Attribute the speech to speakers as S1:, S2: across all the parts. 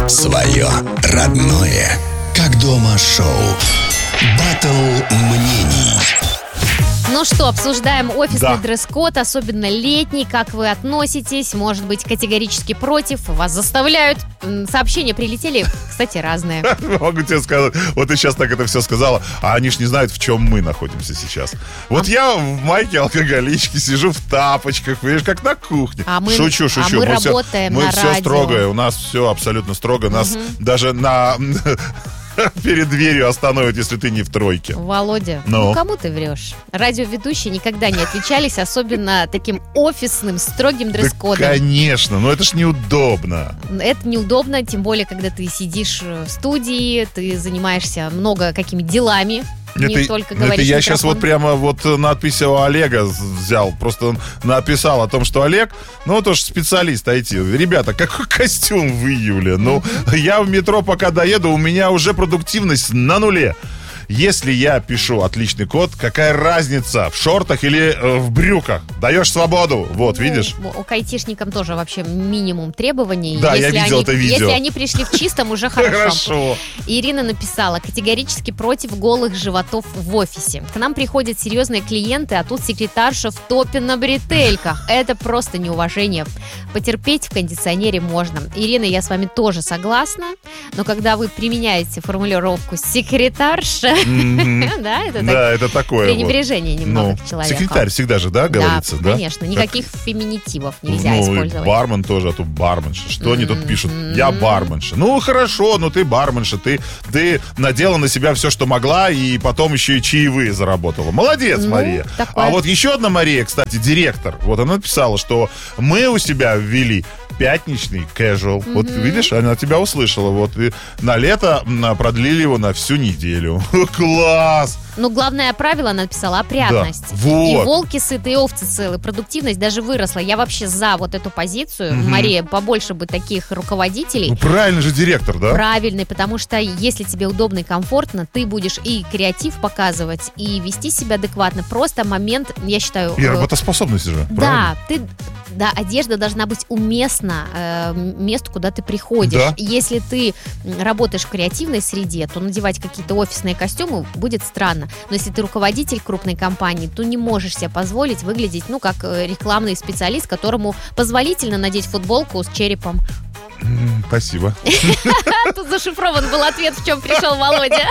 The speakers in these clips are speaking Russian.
S1: Свое родное. Как дома шоу. Батл мнений.
S2: Ну что, обсуждаем офисный дресс-код, особенно летний. Как вы относитесь? Может быть, категорически против? Вас заставляют? Сообщения прилетели, кстати, разные.
S3: Могу тебе сказать, вот ты сейчас так это все сказала, а они ж не знают, в чем мы находимся сейчас. Вот я в майке алкоголички сижу в тапочках, видишь, как на кухне. Шучу.
S2: Мы работаем на радио.
S3: Мы все строгое, у нас все абсолютно строго. Нас даже перед дверью остановят, если ты не в тройке.
S2: Володя, ну кому ты врешь? Радиоведущие никогда не отличались особенно таким офисным, строгим дресс-кодом.
S3: Да, конечно, но это ж неудобно.
S2: Это неудобно, тем более, когда ты сидишь в студии, ты занимаешься много какими делами. Не только говоришь
S3: это я
S2: микрофон.
S3: сейчас вот прямо вот надпись у Олега взял. Просто он написал о том, что Олег, тоже специалист IT. Ребята, какой костюм в июле? Я в метро пока доеду, у меня уже продуктивность на нуле. Если я пишу отличный код, какая разница, в шортах или в брюках? Даешь свободу, видишь?
S2: К айтишникам тоже вообще минимум требований.
S3: Да, я видел это видео.
S2: Если они пришли в чистом, уже хорошо. Ирина написала: категорически против голых животов в офисе. К нам приходят серьезные клиенты, а тут секретарша в топе на бретельках. Это просто неуважение. Потерпеть в кондиционере можно. Ирина, я с вами тоже согласна, но когда вы применяете формулировку «секретарша», это такое пренебрежение немного к человеку.
S3: Секретарь всегда же, говорится?
S2: Да, конечно. Никаких феминитивов нельзя использовать.
S3: Бармен тоже, а тут барменша. Что они тут пишут? Я барменша. Хорошо, ты барменша. Ты надела на себя все, что могла, и потом еще и чаевые заработала. Молодец, Мария. А вот еще одна Мария, кстати, директор. Вот она написала, что мы у себя ввели пятничный casual. Вот видишь, она тебя услышала. И на лето продлили его на всю неделю. Класс!
S2: Главное правило она написала: опрятность.
S3: Да,
S2: и волки сыты, и овцы целы. Продуктивность даже выросла. Я вообще за вот эту позицию. Мария, побольше бы таких руководителей.
S3: Правильный же директор, да?
S2: Правильный, потому что если тебе удобно и комфортно, ты будешь и креатив показывать, и вести себя адекватно. Просто момент, я считаю...
S3: И работоспособность же,
S2: правильно? Одежда должна быть уместна месту, куда ты приходишь. Да. Если ты работаешь в креативной среде, то надевать какие-то офисные костюмы будет странно. Но если ты руководитель крупной компании, то не можешь себе позволить выглядеть, как рекламный специалист, которому позволительно надеть футболку с черепом.
S3: Спасибо.
S2: Тут зашифрован был ответ, в чем пришел Володя.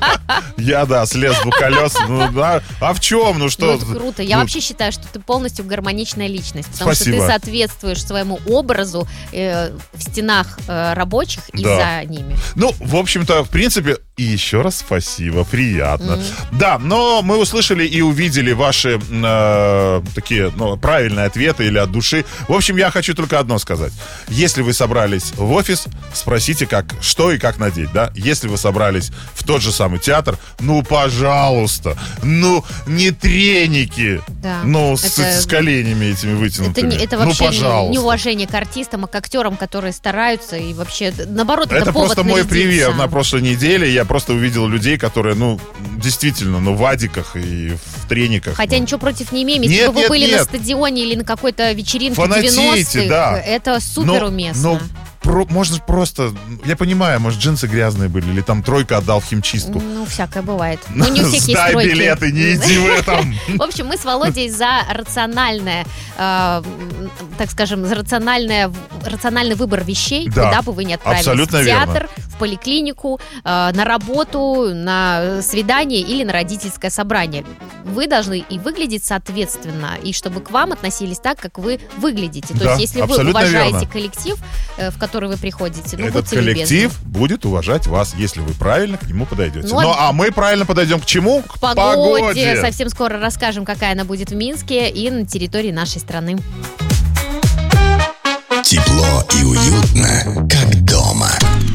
S3: Я, слез с двух колес. А в чем? Что?
S2: Это круто. Я вообще считаю, что ты полностью гармоничная личность. Потому что ты соответствуешь своему образу в стенах рабочих и за ними.
S3: В общем-то, в принципе, и еще раз спасибо. Приятно. Да, но мы услышали и увидели ваши такие правильные ответы или от души. В общем, я хочу только одно сказать. Если вы собрались в офис, спросите, что и как надеть, да? Если вы собрались в тот же самый театр, пожалуйста, не треники, с коленями этими вытянутыми.
S2: Это вообще неуважение к артистам, а к актерам, которые стараются, и вообще, наоборот, это повод
S3: просто
S2: нарядиться.
S3: Мой пример. На прошлой неделе я просто увидел людей, которые, действительно, в адиках и в трениках.
S2: Хотя ничего против не имеем. Если бы вы были на стадионе или на какой-то вечеринке 90-х, это супер уместно.
S3: Можно просто, я понимаю, может, джинсы грязные были, или там тройка отдал в химчистку.
S2: Всякое бывает. Не у всех есть тройки.
S3: Сдай билеты, не иди в этом.
S2: В общем, мы с Володей за рациональное, так скажем, за рациональный выбор вещей, куда бы вы ни отправились.
S3: Абсолютно
S2: в театр,
S3: верно.
S2: в поликлинику, на работу, на свидание или на родительское собрание. Вы должны и выглядеть соответственно, и чтобы к вам относились так, как вы выглядите. То есть, если вы уважаете коллектив, в который вы приходите,
S3: этот коллектив будет уважать вас, если вы правильно к нему подойдете. А мы правильно подойдем к чему?
S2: К погоде. Совсем скоро расскажем, какая она будет в Минске и на территории нашей страны.
S1: Тепло и уютно, как дома.